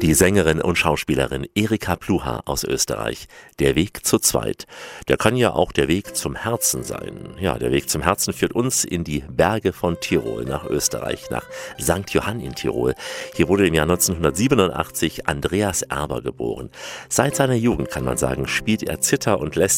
Die Sängerin und Schauspielerin Erika Pluhar aus Österreich. Der Weg zu zweit. Der kann ja auch der Weg zum Herzen sein. Ja, der Weg zum Herzen führt uns in die Berge von Tirol, nach Österreich, nach St. Johann in Tirol. Hier wurde im Jahr 1987 Andreas Erber geboren. Seit seiner Jugend, kann man sagen, spielt er Zither und lässt